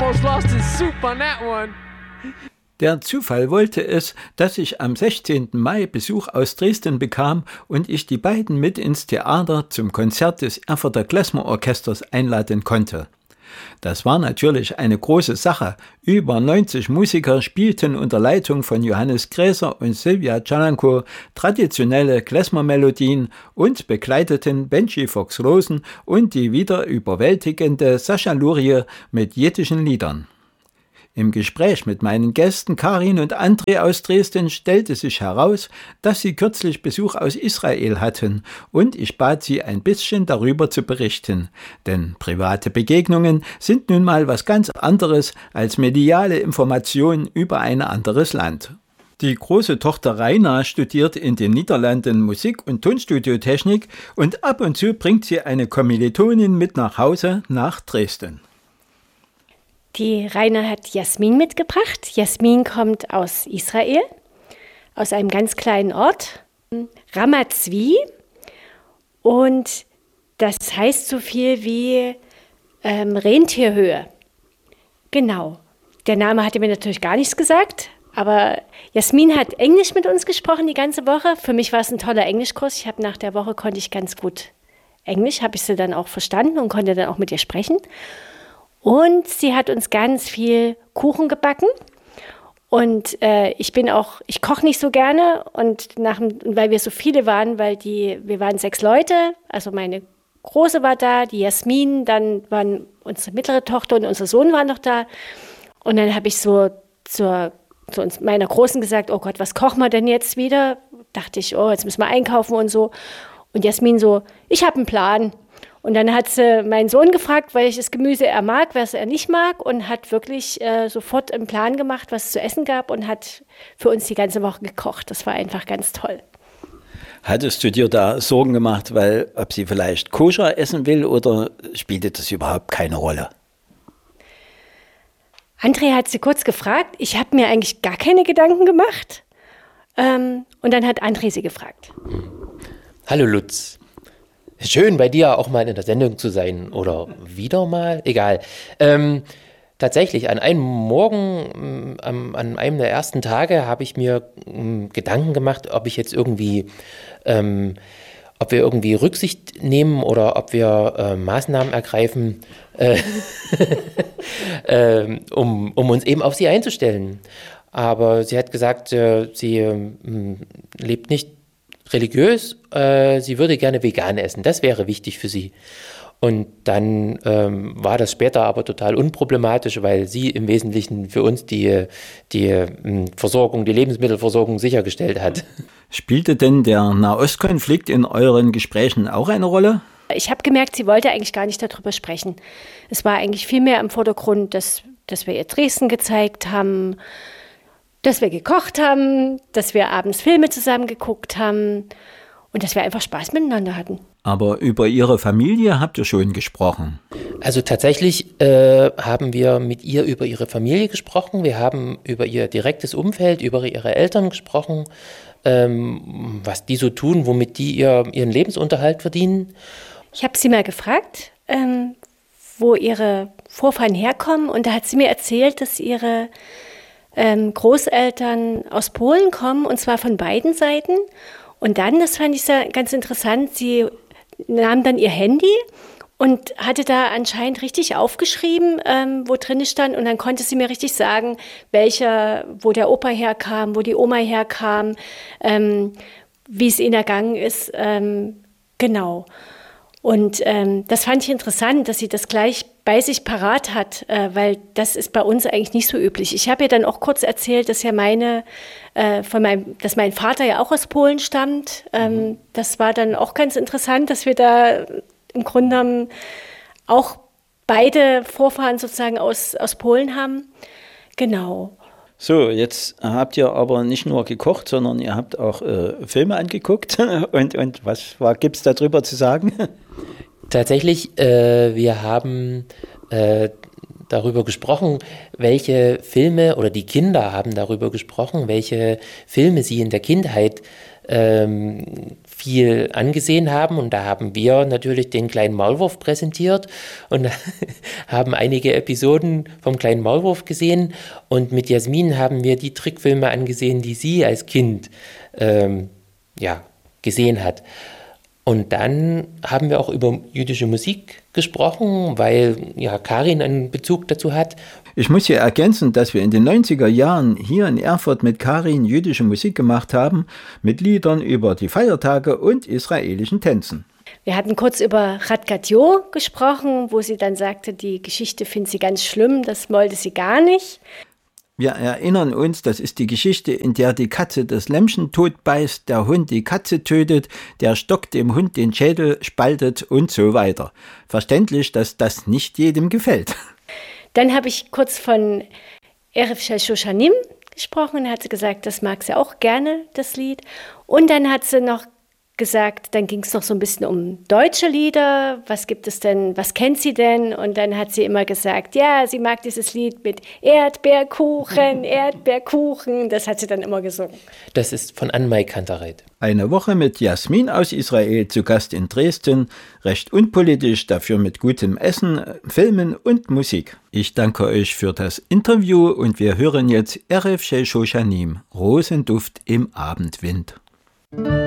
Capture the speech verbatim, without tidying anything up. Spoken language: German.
almost lost his soup on that one. Der Zufall wollte es, dass ich am sechzehnten Mai Besuch aus Dresden bekam und ich die beiden mit ins Theater zum Konzert des Erfurter Klezmer-Orchesters einladen konnte. Das war natürlich eine große Sache. Über neunzig Musiker spielten unter Leitung von Johannes Gräser und Sylvia Calanco traditionelle Klezmer-Melodien und begleiteten Benji Fox-Rosen und die wieder überwältigende Sascha Lurie mit jiddischen Liedern. Im Gespräch mit meinen Gästen Karin und André aus Dresden stellte sich heraus, dass sie kürzlich Besuch aus Israel hatten und ich bat sie ein bisschen darüber zu berichten, denn private Begegnungen sind nun mal was ganz anderes als mediale Informationen über ein anderes Land. Die große Tochter Raina studiert in den Niederlanden Musik- und Tonstudiotechnik und ab und zu bringt sie eine Kommilitonin mit nach Hause nach Dresden. Die Raina hat Jasmin mitgebracht. Jasmin kommt aus Israel, aus einem ganz kleinen Ort, Ramat Zvi. Und das heißt so viel wie ähm, Rentierhöhe. Genau. Der Name hatte mir natürlich gar nichts gesagt, aber Jasmin hat Englisch mit uns gesprochen die ganze Woche. Für mich war es ein toller Englischkurs. Ich habe nach der Woche konnte ich ganz gut Englisch, habe ich sie dann auch verstanden und konnte dann auch mit ihr sprechen. Und sie hat uns ganz viel Kuchen gebacken und äh, ich bin auch, ich koche nicht so gerne und nach, weil wir so viele waren, weil die, wir waren sechs Leute, also meine Große war da, die Jasmin, dann waren unsere mittlere Tochter und unser Sohn waren noch da und dann habe ich so zur, zu uns, meiner Großen gesagt, oh Gott, was kochen wir denn jetzt wieder? Dachte ich, oh, jetzt müssen wir einkaufen und so und Jasmin so, ich habe einen Plan. Und dann hat sie meinen Sohn gefragt, welches Gemüse er mag, was er nicht mag und hat wirklich äh, sofort einen Plan gemacht, was es zu essen gab und hat für uns die ganze Woche gekocht. Das war einfach ganz toll. Hattest du dir da Sorgen gemacht, weil ob sie vielleicht koscher essen will oder spielte das überhaupt keine Rolle? André hat sie kurz gefragt. Ich habe mir eigentlich gar keine Gedanken gemacht. Ähm, und dann hat André sie gefragt. Hallo Lutz. Schön, bei dir auch mal in der Sendung zu sein oder wieder mal, egal. Ähm, tatsächlich, an einem Morgen, ähm, an einem der ersten Tage habe ich mir ähm, Gedanken gemacht, ob ich jetzt irgendwie, ähm, ob wir irgendwie Rücksicht nehmen oder ob wir äh, Maßnahmen ergreifen, äh, äh, um, um uns eben auf sie einzustellen. Aber sie hat gesagt, äh, sie äh, lebt nicht religiös, äh, sie würde gerne vegan essen, das wäre wichtig für sie. Und dann ähm, war das später aber total unproblematisch, weil sie im Wesentlichen für uns die, die ähm, Versorgung, die Lebensmittelversorgung sichergestellt hat. Spielte denn der Nahostkonflikt in euren Gesprächen auch eine Rolle? Ich habe gemerkt, sie wollte eigentlich gar nicht darüber sprechen. Es war eigentlich viel mehr im Vordergrund, dass, dass wir ihr Dresden gezeigt haben, dass wir gekocht haben, dass wir abends Filme zusammen geguckt haben und dass wir einfach Spaß miteinander hatten. Aber über Ihre Familie habt ihr schon gesprochen? Also tatsächlich äh, haben wir mit ihr über ihre Familie gesprochen. Wir haben über ihr direktes Umfeld, über ihre Eltern gesprochen, ähm, was die so tun, womit die ihr, ihren Lebensunterhalt verdienen. Ich habe sie mal gefragt, ähm, wo ihre Vorfahren herkommen und da hat sie mir erzählt, dass ihre Ähm, Großeltern aus Polen kommen, und zwar von beiden Seiten. Und dann, das fand ich sehr, ganz interessant, sie nahm dann ihr Handy und hatte da anscheinend richtig aufgeschrieben, ähm, wo drin stand. Und dann konnte sie mir richtig sagen, welcher, wo der Opa herkam, wo die Oma herkam, ähm, wie es ihnen ergangen ist. Ähm, genau. Und ähm, das fand ich interessant, dass sie das gleich bei sich parat hat, äh, weil das ist bei uns eigentlich nicht so üblich. Ich habe ihr dann auch kurz erzählt, dass ja meine, äh, von meinem, dass mein Vater ja auch aus Polen stammt. Ähm, mhm. Das war dann auch ganz interessant, dass wir da im Grunde genommen auch beide Vorfahren sozusagen aus, aus Polen haben. Genau. So, jetzt habt ihr aber nicht nur gekocht, sondern ihr habt auch äh, Filme angeguckt. Und, und was gibt es darüber zu sagen? Tatsächlich, äh, wir haben äh, darüber gesprochen, welche Filme, oder die Kinder haben darüber gesprochen, welche Filme sie in der Kindheit ähm, viel angesehen haben. Und da haben wir natürlich den kleinen Maulwurf präsentiert und haben einige Episoden vom kleinen Maulwurf gesehen. Und mit Jasmin haben wir die Trickfilme angesehen, die sie als Kind ähm, ja, gesehen hat. Und dann haben wir auch über jüdische Musik gesprochen, weil ja Karin einen Bezug dazu hat. Ich muss hier ergänzen, dass wir in den neunziger Jahren hier in Erfurt mit Karin jüdische Musik gemacht haben, mit Liedern über die Feiertage und israelischen Tänzen. Wir hatten kurz über Radgatjo gesprochen, wo sie dann sagte, die Geschichte findet sie ganz schlimm, das wollte sie gar nicht. Wir erinnern uns, das ist die Geschichte, in der die Katze das Lämmchen totbeißt, der Hund die Katze tötet, der Stock dem Hund den Schädel spaltet und so weiter. Verständlich, dass das nicht jedem gefällt. Dann habe ich kurz von Erev Shel Shoshanim gesprochen, da hat sie gesagt, das mag sie auch gerne, das Lied. Und dann hat sie noch gesagt, dann ging es noch so ein bisschen um deutsche Lieder, was gibt es denn, was kennt sie denn? Und dann hat sie immer gesagt, ja, sie mag dieses Lied mit Erdbeerkuchen, Erdbeerkuchen, das hat sie dann immer gesungen. Das ist von Anne-Mai Kantereit. Eine Woche mit Jasmin aus Israel zu Gast in Dresden, recht unpolitisch, dafür mit gutem Essen, Filmen und Musik. Ich danke euch für das Interview und wir hören jetzt Erev Shel Shoshanim, Rosenduft im Abendwind.